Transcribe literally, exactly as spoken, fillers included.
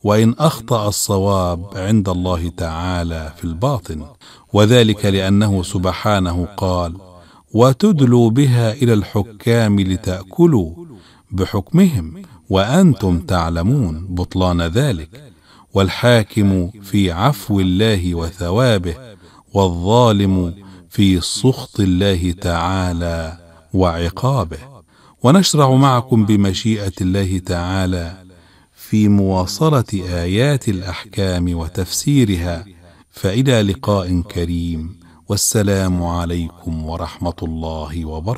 وإن أخطأ الصواب عند الله تعالى في الباطن، وذلك لأنه سبحانه قال: وتدلوا بها إلى الحكام لتأكلوا بحكمهم وأنتم تعلمون بطلان ذلك، والحاكم في عفو الله وثوابه، والظالم في سخط الله تعالى وعقابه. ونشرع معكم بمشيئة الله تعالى في مواصلة آيات الأحكام وتفسيرها، فإلى لقاء كريم، والسلام عليكم ورحمة الله وبركاته.